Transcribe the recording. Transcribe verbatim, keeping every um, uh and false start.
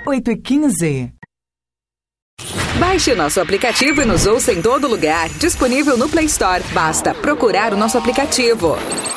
oito e quinze. Baixe o nosso aplicativo e nos ouça em todo lugar. Disponível no Play Store. Basta procurar o nosso aplicativo.